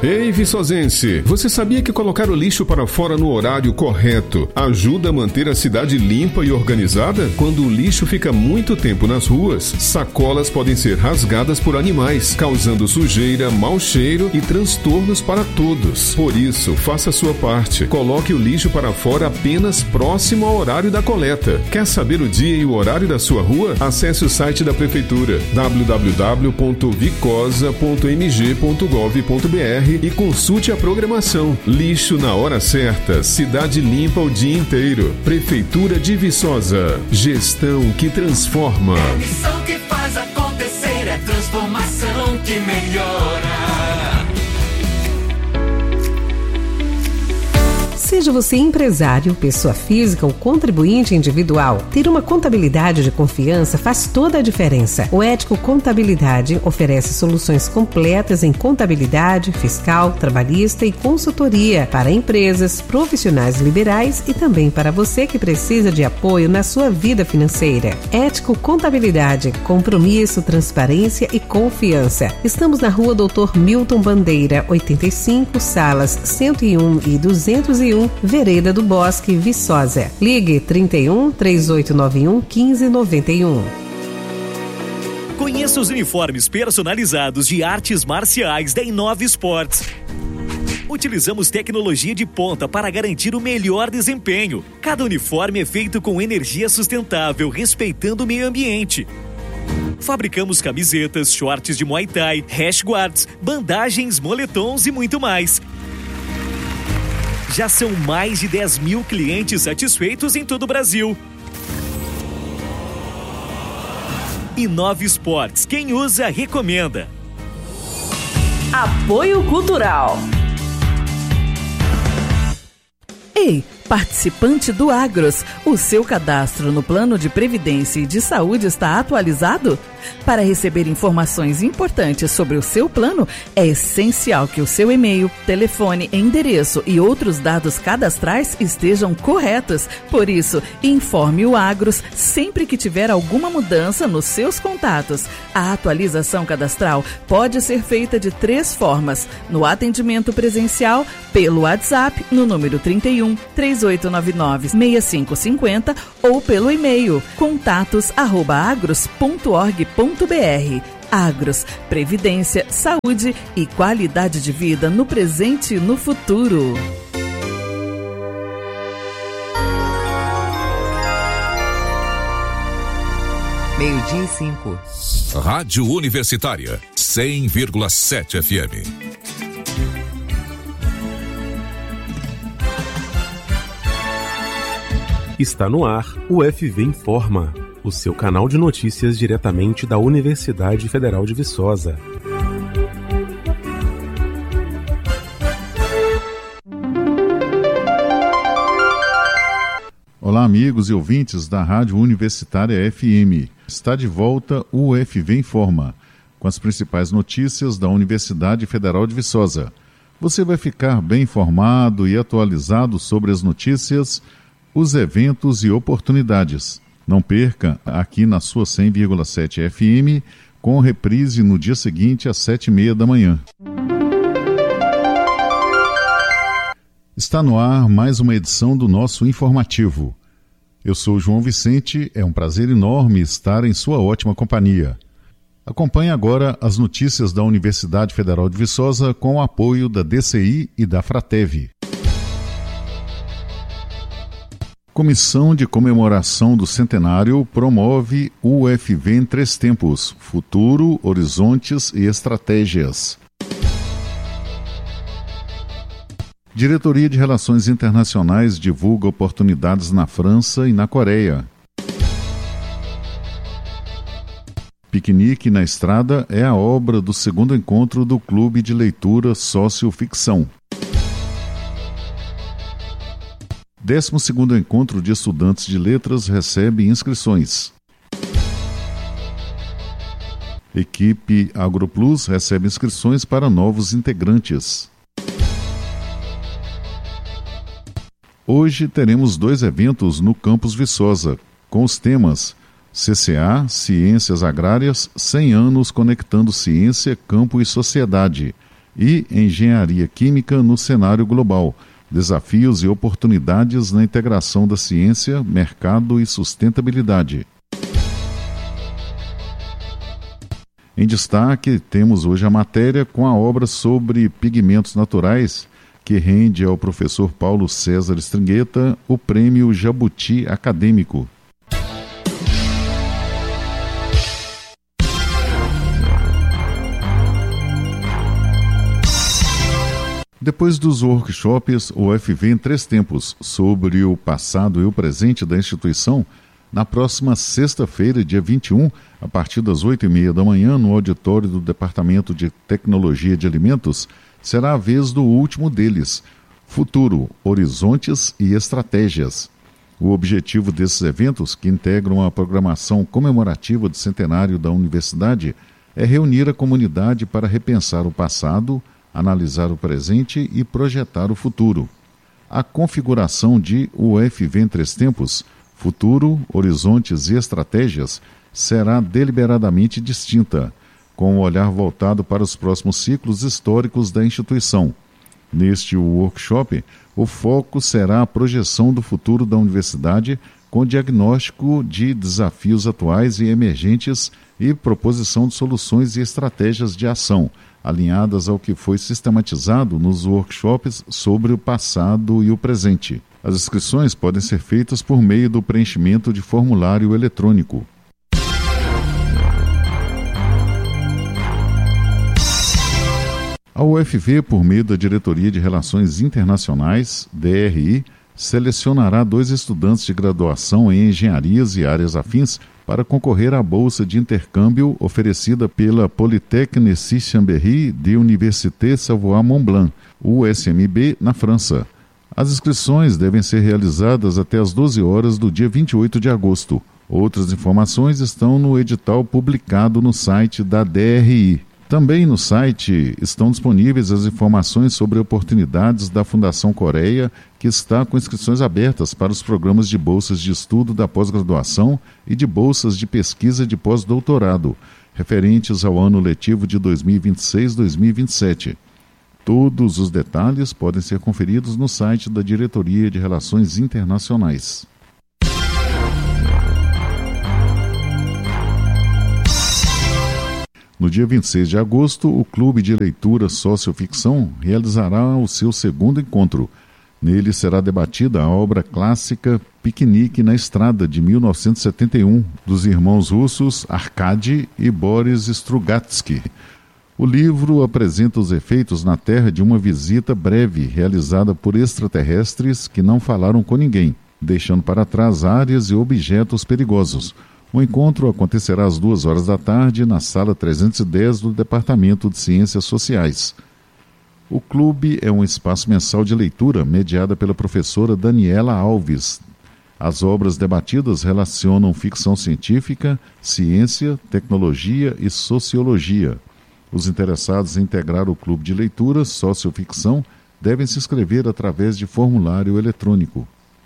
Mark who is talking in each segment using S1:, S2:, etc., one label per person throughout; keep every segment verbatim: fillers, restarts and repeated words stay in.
S1: Ei, viçosense, você sabia que colocar o lixo para fora no horário correto ajuda a manter a cidade limpa e organizada? Quando o lixo fica muito tempo nas ruas, sacolas podem ser rasgadas por animais, causando sujeira, mau cheiro e transtornos para todos. Por isso, faça a sua parte. Coloque o lixo para fora apenas próximo ao horário da coleta. Quer saber o dia e o horário da sua rua? Acesse o site da Prefeitura w w w ponto vicosa ponto m g ponto gov ponto b r e consulte a programação. Lixo na hora certa, cidade limpa o dia inteiro. Prefeitura de Viçosa. Gestão que transforma.
S2: É missão que faz acontecer, é transformação que melhora.
S3: Seja você empresário, pessoa física ou contribuinte individual, ter uma contabilidade de confiança faz toda a diferença. O Ético Contabilidade oferece soluções completas em contabilidade, fiscal, trabalhista e consultoria para empresas, profissionais liberais e também para você que precisa de apoio na sua vida financeira. Ético Contabilidade, compromisso, transparência e confiança. Estamos na Rua Doutor Milton Bandeira, oitenta e cinco, salas cento e um e duzentos e um, Vereda do Bosque, Viçosa. Ligue trinta e um, três oito nove um, quinze noventa e um.
S4: Conheça os uniformes personalizados de artes marciais da Inove Esportes. Utilizamos tecnologia de ponta para garantir o melhor desempenho. Cada uniforme é feito com energia sustentável, respeitando o meio ambiente. Fabricamos camisetas, shorts de Muay Thai, rash guards, bandagens, moletons e muito mais. Já são mais de dez mil clientes satisfeitos em todo o Brasil. Inove Esportes, quem usa, recomenda.
S5: Apoio Cultural. Ei, participante do Agros, o seu cadastro no Plano de Previdência e de Saúde está atualizado? Para receber informações importantes sobre o seu plano, é essencial que o seu e-mail, telefone, endereço e outros dados cadastrais estejam corretos. Por isso, informe o Agros sempre que tiver alguma mudança nos seus contatos. A atualização cadastral pode ser feita de três formas: no atendimento presencial, pelo WhatsApp, no número trinta e um, três oito nove nove, seis cinco cinco zero ou pelo e-mail contatos arroba agros ponto org ponto b r. Agros, previdência, saúde e qualidade de vida no presente e no futuro.
S6: Meio-dia e cinco.
S7: Rádio Universitária, cem vírgula sete F M.
S8: Está no ar o F V Informa, o seu canal de notícias diretamente da Universidade Federal de Viçosa.
S9: Olá, amigos e ouvintes da Rádio Universitária F M. Está de volta o F V Informa, com as principais notícias da Universidade Federal de Viçosa. Você vai ficar bem informado e atualizado sobre as notícias, os eventos e oportunidades. Não perca aqui na sua cem vírgula sete F M, com reprise no dia seguinte às sete e meia da manhã. Está no ar mais uma edição do nosso informativo. Eu sou João Vicente, é um prazer enorme estar em sua ótima companhia. Acompanhe agora as notícias da Universidade Federal de Viçosa com o apoio da D C I e da Fratev. Comissão de Comemoração do Centenário promove o U F V em três tempos: futuro, horizontes e estratégias. Diretoria de Relações Internacionais divulga oportunidades na França e na Coreia. Piquenique na Estrada é a obra do segundo encontro do Clube de Leitura Socioficção. décimo segundo Encontro de Estudantes de Letras recebe inscrições. Equipe AgroPlus recebe inscrições para novos integrantes. Hoje teremos dois eventos no Campus Viçosa, com os temas C C A, Ciências Agrárias, cem anos conectando ciência, campo e sociedade, e Engenharia Química no cenário global, desafios e oportunidades na integração da ciência, mercado e sustentabilidade. Em destaque, temos hoje a matéria com a obra sobre pigmentos naturais, que rende ao professor Paulo César Stringheta o Prêmio Jabuti Acadêmico. Depois dos workshops, o U F V em três tempos sobre o passado e o presente da instituição, na próxima sexta-feira, dia vinte e um, a partir das oito e meia da manhã, no auditório do Departamento de Tecnologia de Alimentos, será a vez do último deles, Futuro, Horizontes e Estratégias. O objetivo desses eventos, que integram a programação comemorativa do centenário da universidade, é reunir a comunidade para repensar o passado, analisar o presente e projetar o futuro. A configuração de U F V em três tempos, Futuro, Horizontes e Estratégias, será deliberadamente distinta, com o olhar voltado para os próximos ciclos históricos da instituição. Neste workshop, o foco será a projeção do futuro da universidade com diagnóstico de desafios atuais e emergentes e proposição de soluções e estratégias de ação, alinhadas ao que foi sistematizado nos workshops sobre o passado e o presente. As inscrições podem ser feitas por meio do preenchimento de formulário eletrônico. A U F V, por meio da Diretoria de Relações Internacionais, D R I, selecionará dois estudantes de graduação em engenharias e áreas afins para concorrer à bolsa de intercâmbio oferecida pela Polytechnique Chambéry de Université Savoie-Mont-Blanc, U S M B, na França. As inscrições devem ser realizadas até às doze horas do dia vinte e oito de agosto. Outras informações estão no edital publicado no site da D R I. Também no site estão disponíveis as informações sobre oportunidades da Fundação Coreia, que está com inscrições abertas para os programas de bolsas de estudo da pós-graduação e de bolsas de pesquisa de pós-doutorado, referentes ao ano letivo de dois mil e vinte e seis a dois mil e vinte e sete. Todos os detalhes podem ser conferidos no site da Diretoria de Relações Internacionais. No dia vinte e seis de agosto, o Clube de Leitura Socioficção realizará o seu segundo encontro. Nele será debatida a obra clássica Piquenique na Estrada, de mil novecentos e setenta e um, dos irmãos russos Arkady e Boris Strugatsky. O livro apresenta os efeitos na Terra de uma visita breve realizada por extraterrestres que não falaram com ninguém, deixando para trás áreas e objetos perigosos. O encontro acontecerá às duas horas da tarde na sala trezentos e dez do Departamento de Ciências Sociais. O clube é um espaço mensal de leitura mediada pela professora Daniela Alves. As obras debatidas relacionam ficção científica, ciência, tecnologia e sociologia. Os interessados em integrar o clube de leitura Socioficção devem se inscrever através de formulário eletrônico.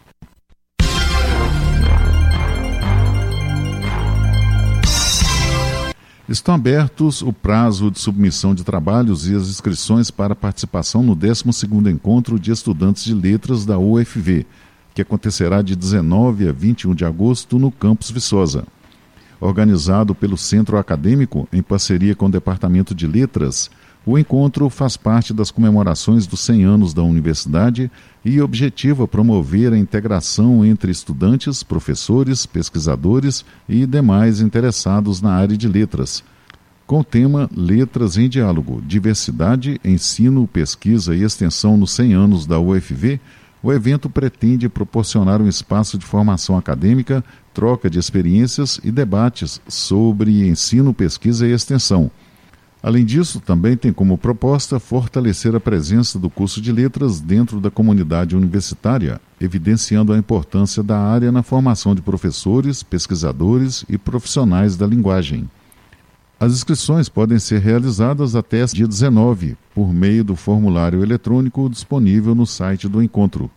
S9: Estão abertos o prazo de submissão de trabalhos e as inscrições para participação no décimo segundo Encontro de Estudantes de Letras da U F V, que acontecerá de dezenove a vinte e um de agosto no Campus Viçosa. Organizado pelo Centro Acadêmico, em parceria com o Departamento de Letras, o encontro faz parte das comemorações dos cem anos da universidade e objetiva promover a integração entre estudantes, professores, pesquisadores e demais interessados na área de letras. Com o tema Letras em Diálogo, Diversidade, Ensino, Pesquisa e Extensão nos cem anos da U F V, o evento pretende proporcionar um espaço de formação acadêmica, troca de experiências e debates sobre ensino, pesquisa e extensão. Além disso, também tem como proposta fortalecer a presença do curso de letras dentro da comunidade universitária, evidenciando a importância da área na formação de professores, pesquisadores e profissionais da linguagem. As inscrições podem ser realizadas até dia dezenove, por meio do formulário eletrônico disponível no site do encontro.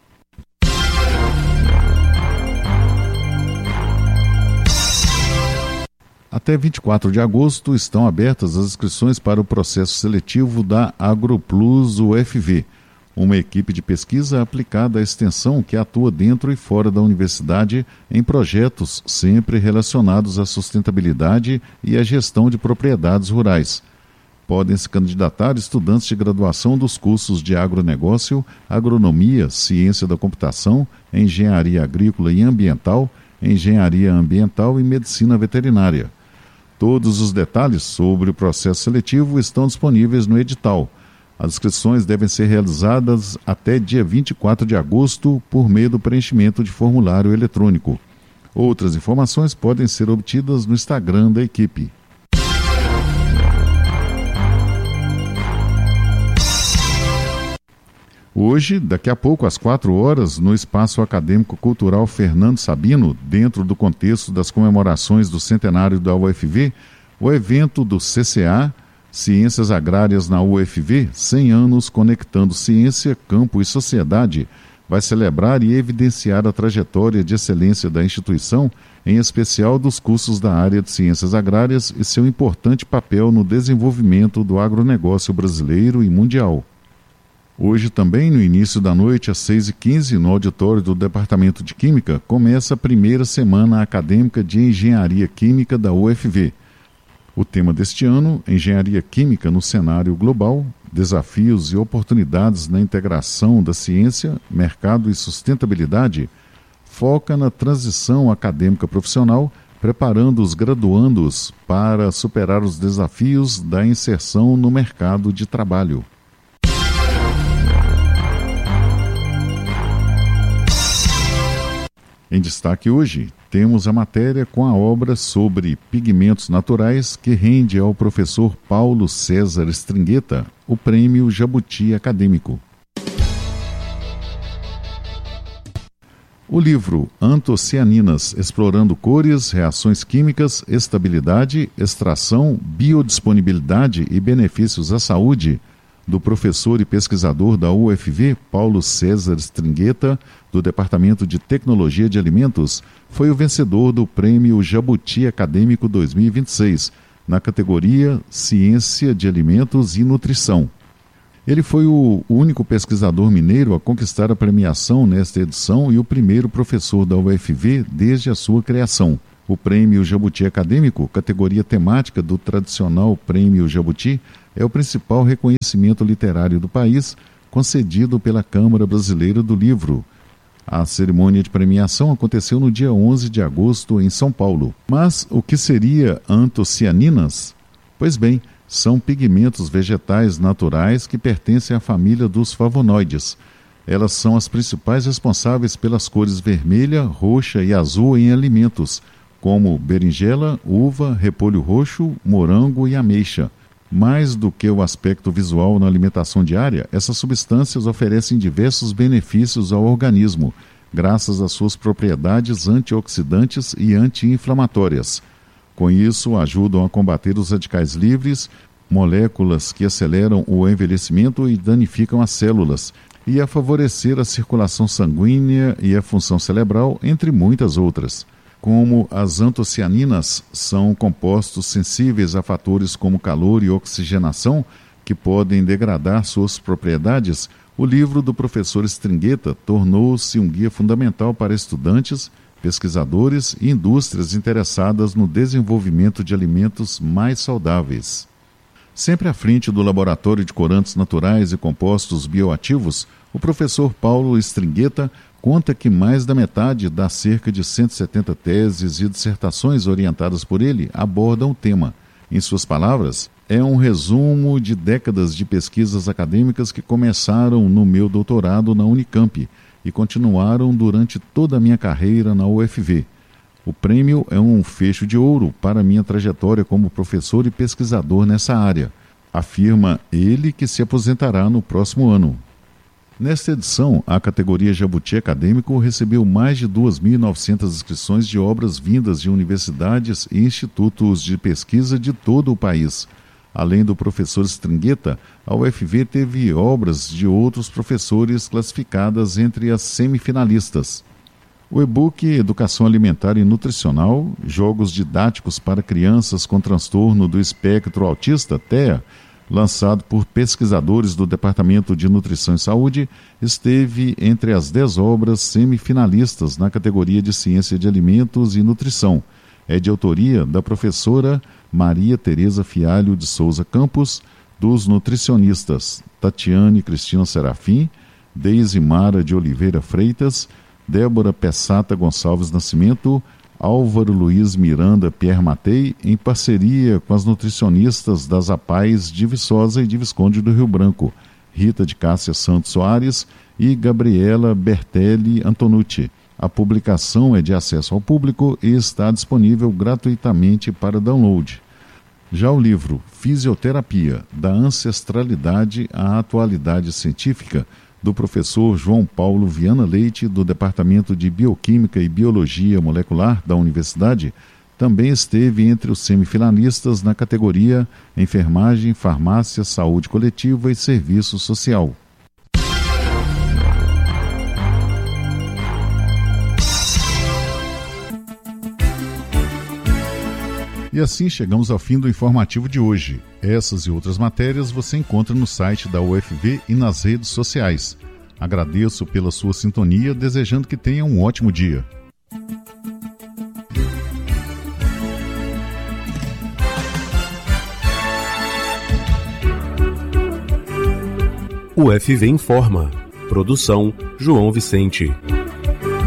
S9: A Até vinte e quatro de agosto estão abertas as inscrições para o processo seletivo da AgroPlus U F V, uma equipe de pesquisa aplicada à extensão que atua dentro e fora da universidade em projetos sempre relacionados à sustentabilidade e à gestão de propriedades rurais. Podem se candidatar estudantes de graduação dos cursos de agronegócio, agronomia, ciência da computação, engenharia agrícola e ambiental, engenharia ambiental e medicina veterinária. Todos os detalhes sobre o processo seletivo estão disponíveis no edital. As inscrições devem ser realizadas até dia vinte e quatro de agosto por meio do preenchimento de formulário eletrônico. Outras informações podem ser obtidas no Instagram da equipe. Hoje, daqui a pouco, às quatro horas, no Espaço Acadêmico Cultural Fernando Sabino, dentro do contexto das comemorações do centenário da U F V, o evento do C C A, Ciências Agrárias na U F V, cem anos conectando ciência, campo e sociedade, vai celebrar e evidenciar a trajetória de excelência da instituição, em especial dos cursos da área de Ciências Agrárias e seu importante papel no desenvolvimento do agronegócio brasileiro e mundial. Hoje também, no início da noite, às seis e quinze, no auditório do Departamento de Química, começa a primeira semana acadêmica de Engenharia Química da U F V. O tema deste ano, Engenharia Química no cenário global, desafios e oportunidades na integração da ciência, mercado e sustentabilidade, foca na transição acadêmica profissional, preparando os graduandos para superar os desafios da inserção no mercado de trabalho. Em destaque hoje, temos a matéria com a obra sobre pigmentos naturais que rende ao professor Paulo César Stringueta o Prêmio Jabuti Acadêmico. O livro Antocianinas, explorando cores, reações químicas, estabilidade, extração, biodisponibilidade e benefícios à saúde, do professor e pesquisador da U F V, Paulo César Stringueta, do Departamento de Tecnologia de Alimentos, foi o vencedor do Prêmio Jabuti Acadêmico dois mil e vinte e seis, na categoria Ciência de Alimentos e Nutrição. Ele foi o único pesquisador mineiro a conquistar a premiação nesta edição e o primeiro professor da U F V desde a sua criação. O Prêmio Jabuti Acadêmico, categoria temática do tradicional Prêmio Jabuti, é o principal reconhecimento literário do país, concedido pela Câmara Brasileira do Livro. A cerimônia de premiação aconteceu no dia onze de agosto em São Paulo. Mas o que seria antocianinas? Pois bem, são pigmentos vegetais naturais que pertencem à família dos flavonoides. Elas são as principais responsáveis pelas cores vermelha, roxa e azul em alimentos, como berinjela, uva, repolho roxo, morango e ameixa. Mais do que o aspecto visual na alimentação diária, essas substâncias oferecem diversos benefícios ao organismo, graças às suas propriedades antioxidantes e anti-inflamatórias. Com isso, ajudam a combater os radicais livres, moléculas que aceleram o envelhecimento e danificam as células, e a favorecer a circulação sanguínea e a função cerebral, entre muitas outras. Como as antocianinas são compostos sensíveis a fatores como calor e oxigenação, que podem degradar suas propriedades, o livro do professor Stringueta tornou-se um guia fundamental para estudantes, pesquisadores e indústrias interessadas no desenvolvimento de alimentos mais saudáveis. Sempre à frente do Laboratório de Corantes Naturais e Compostos Bioativos, o professor Paulo Stringueta conta que mais da metade das cerca de cento e setenta teses e dissertações orientadas por ele abordam o tema. Em suas palavras, é um resumo de décadas de pesquisas acadêmicas que começaram no meu doutorado na Unicamp e continuaram durante toda a minha carreira na U F V. O prêmio é um fecho de ouro para minha trajetória como professor e pesquisador nessa área, afirma ele, que se aposentará no próximo ano. Nesta edição, a categoria Jabuti Acadêmico recebeu mais de duas mil e novecentas inscrições de obras vindas de universidades e institutos de pesquisa de todo o país. Além do professor Stringueta, a U F V teve obras de outros professores classificadas entre as semifinalistas. O e-book Educação Alimentar e Nutricional, Jogos Didáticos para Crianças com Transtorno do Espectro Autista, T E A, lançado por pesquisadores do Departamento de Nutrição e Saúde, esteve entre as dez obras semifinalistas na categoria de Ciência de Alimentos e Nutrição. É de autoria da professora Maria Tereza Fialho de Souza Campos, dos nutricionistas Tatiane Cristina Serafim, Deise Mara de Oliveira Freitas, Débora Pessata Gonçalves Nascimento, Álvaro Luiz Miranda Pierre Matei, em parceria com as nutricionistas das APAES de Viçosa e de Visconde do Rio Branco, Rita de Cássia Santos Soares e Gabriela Bertelli Antonucci. A publicação é de acesso ao público e está disponível gratuitamente para download. Já o livro Fisioterapia, da Ancestralidade à Atualidade Científica, do professor João Paulo Viana Leite, do Departamento de Bioquímica e Biologia Molecular da Universidade, também esteve entre os semifinalistas na categoria Enfermagem, Farmácia, Saúde Coletiva e Serviço Social. E assim chegamos ao fim do informativo de hoje. Essas e outras matérias você encontra no site da U F V e nas redes sociais. Agradeço pela sua sintonia, desejando que tenha um ótimo dia.
S8: U F V informa. Produção João Vicente.